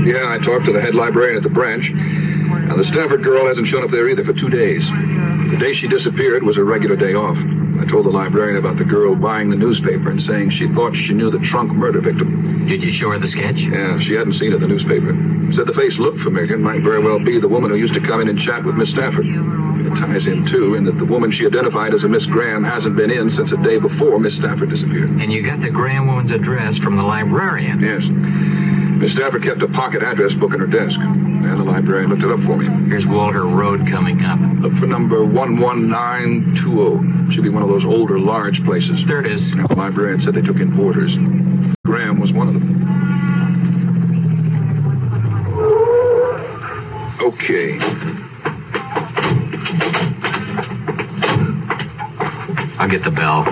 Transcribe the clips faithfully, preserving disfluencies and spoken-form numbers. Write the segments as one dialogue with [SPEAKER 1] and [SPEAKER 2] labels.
[SPEAKER 1] Yeah, I talked to the head librarian at the branch. Now, the Stafford girl hasn't shown up there either for two days. The day she disappeared was her regular day off. I told the librarian about the girl buying the newspaper and saying she thought she knew the Trunk murder victim.
[SPEAKER 2] Did you show her the sketch?
[SPEAKER 1] Yeah, she hadn't seen it in the newspaper. Said the face looked familiar and might very well be the woman who used to come in and chat with Miss Stafford. It ties in, too, in that the woman she identified as a Miss Graham hasn't been in since the day before Miss Stafford disappeared.
[SPEAKER 2] And you got the Graham woman's address from the librarian?
[SPEAKER 1] Yes. Miss Stafford kept a pocket address book in her desk. And the librarian looked it up for me.
[SPEAKER 2] Here's Walter Road coming up.
[SPEAKER 1] Look for number one one nine two zero. Should be one of those older, large places.
[SPEAKER 2] There it is.
[SPEAKER 1] The librarian said they took in boarders. Graham was one of them. Okay.
[SPEAKER 2] I'll get the bell.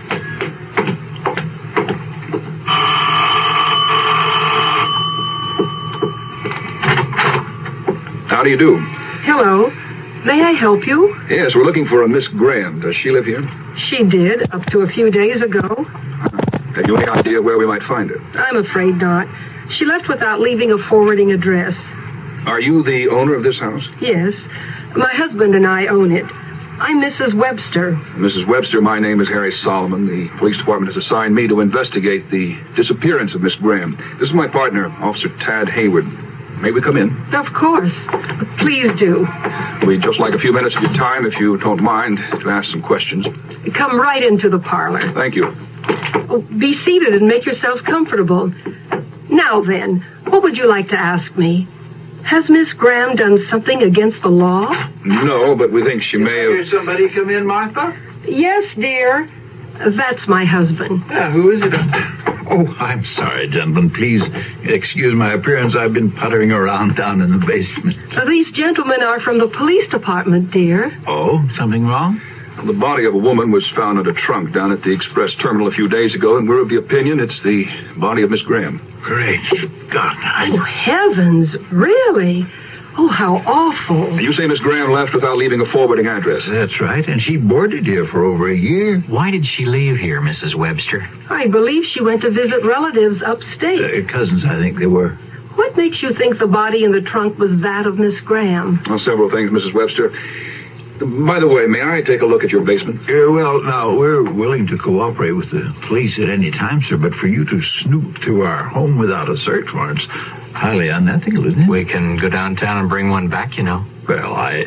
[SPEAKER 1] How do you do?
[SPEAKER 3] Hello. May I help you?
[SPEAKER 1] Yes, we're looking for a Miss Graham. Does she live here?
[SPEAKER 3] She did, up to a few days ago.
[SPEAKER 1] Have you any idea where we might find her?
[SPEAKER 3] I'm afraid not. She left without leaving a forwarding address.
[SPEAKER 1] Are you the owner of this house?
[SPEAKER 3] Yes. My husband and I own it. I'm Missus Webster.
[SPEAKER 1] Missus Webster, my name is Harry Solomon. The police department has assigned me to investigate the disappearance of Miss Graham. This is my partner, Officer Tad Hayward. May we come in?
[SPEAKER 3] Of course. Please do.
[SPEAKER 1] We'd just like a few minutes of your time, if you don't mind, to ask some questions.
[SPEAKER 3] Come right into the parlor.
[SPEAKER 1] Thank you.
[SPEAKER 3] Oh, be seated and make yourselves comfortable. Now then, what would you like to ask me? Has Miss Graham done something against the law?
[SPEAKER 1] No, but we think she may have...
[SPEAKER 4] Hear somebody come in, Martha?
[SPEAKER 3] Yes, dear. That's my husband.
[SPEAKER 4] Yeah, who is it? Oh, I'm sorry, gentlemen. Please excuse my appearance. I've been puttering around down in the basement.
[SPEAKER 3] Uh, these gentlemen are from the police department, dear.
[SPEAKER 4] Oh, something wrong?
[SPEAKER 1] The body of a woman was found in a trunk down at the express terminal a few days ago, and we're of the opinion it's the body of Miss Graham.
[SPEAKER 4] Great. God, I...
[SPEAKER 3] Oh, heavens, really? Oh, how awful.
[SPEAKER 1] You say Miss Graham left without leaving a forwarding address?
[SPEAKER 4] That's right, and she boarded here for over a year.
[SPEAKER 2] Why did she leave here, Missus Webster?
[SPEAKER 3] I believe she went to visit relatives upstate.
[SPEAKER 4] Uh, cousins, I think they were.
[SPEAKER 3] What makes you think the body in the trunk was that of Miss Graham?
[SPEAKER 1] Well, several things, Missus Webster. By the way, may I take a look at your basement?
[SPEAKER 4] Uh, well, now, we're willing to cooperate with the police at any time, sir, but for you to snoop through our home without a search warrant's highly unethical, isn't it?
[SPEAKER 2] We can go downtown and bring one back, you know.
[SPEAKER 4] Well, I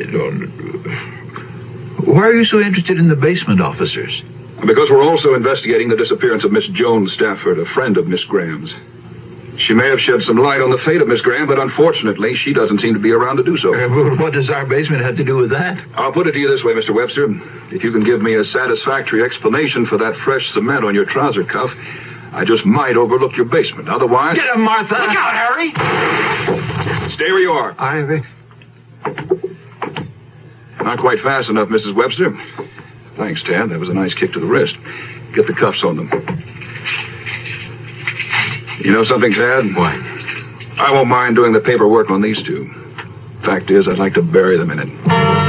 [SPEAKER 4] don't... Why are you so interested in the basement, officers?
[SPEAKER 1] Because we're also investigating the disappearance of Miss Joan Stafford, a friend of Miss Graham's. She may have shed some light on the fate of Miss Graham, but unfortunately, she doesn't seem to be around to do so.
[SPEAKER 4] Uh, well, what does our basement have to do with that?
[SPEAKER 1] I'll put it to you this way, Mister Webster. If you can give me a satisfactory explanation for that fresh cement on your trouser cuff, I just might overlook your basement. Otherwise...
[SPEAKER 4] Get him, Martha!
[SPEAKER 2] Look out, Harry!
[SPEAKER 1] Stay where you are.
[SPEAKER 4] I...
[SPEAKER 1] Not quite fast enough, Missus Webster. Thanks, Tad. That was a nice kick to the wrist. Get the cuffs on them. You know something, Tad?
[SPEAKER 2] What?
[SPEAKER 1] I won't mind doing the paperwork on these two. Fact is, I'd like to bury them in it.